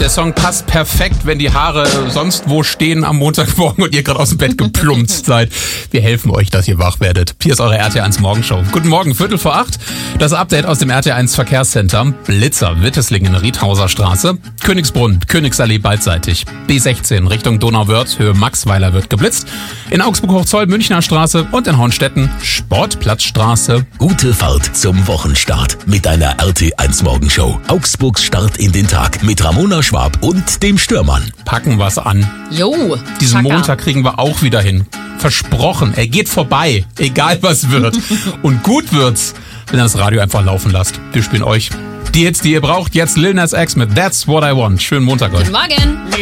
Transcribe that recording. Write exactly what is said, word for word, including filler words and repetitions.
Der Song passt perfekt, wenn die Haare sonst wo stehen am Montagmorgen und ihr gerade aus dem Bett geplumpst seid. Wir helfen euch, dass ihr wach werdet. Hier ist eure R T eins Morgenshow. Guten Morgen, Viertel vor acht. Das Update aus dem R T eins Verkehrscenter. Blitzer, Witteslingen, Riedhauser Straße. Königsbrunn, Königsallee beidseitig. B sechzehn Richtung Donauwörth, Höhe Maxweiler wird geblitzt. In Augsburg-Hochzoll, Münchner Straße und in Hornstetten, Sportplatzstraße. Gute Fahrt zum Wochenstart mit deiner R T eins Morgenshow. Augsburgs Start in den Tag mit Ramona Schwab und dem Stürmann. Packen wir's an. Jo. Diesen Packer. Montag kriegen wir auch wieder hin. Versprochen, er geht vorbei, egal was wird. Und gut wird's, wenn ihr das Radio einfach laufen lasst. Wir spielen euch die Hits, die ihr braucht. Jetzt Lil Nas X mit That's What I Want. Schönen Montag euch. Guten Morgen.